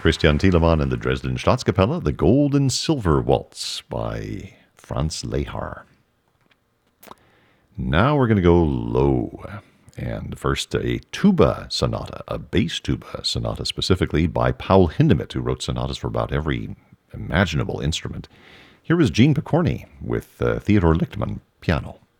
Christian Thielemann and the Dresden Staatskapelle, the Gold and Silver Waltz by Franz Lehar. Now we're going to go low. And first, a tuba sonata, a bass tuba sonata specifically by Paul Hindemith, who wrote sonatas for about every imaginable instrument. Here is Gene Picorni with Theodore Lichtman piano.